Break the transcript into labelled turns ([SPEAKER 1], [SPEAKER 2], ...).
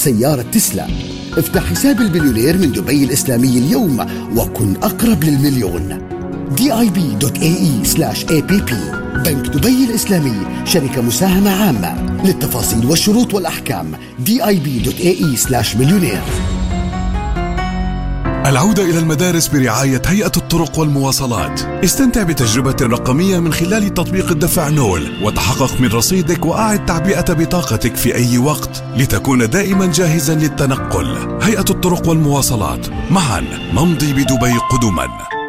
[SPEAKER 1] سيارة تسلا. افتح حساب المليونير من دبي الإسلامية اليوم وكن أقرب للمليون. dib.ae/app. بنك دبي الإسلامي شركة مساهمة عامة. للتفاصيل والشروط والأحكام dib.ae/مليونير.
[SPEAKER 2] العودة إلى المدارس برعاية هيئة الطرق والمواصلات. استمتع بتجربة رقمية من خلال تطبيق الدفع نول، وتحقق من رصيدك وأعد تعبئة بطاقتك في أي وقت لتكون دائما جاهزا للتنقل. هيئة الطرق والمواصلات، معا نمضي بدبي قدما.